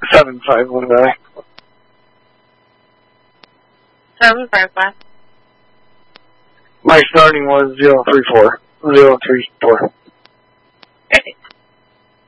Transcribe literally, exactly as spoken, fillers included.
Seven five one nine. Seven five five. My starting was zero three four. Zero three four. Okay.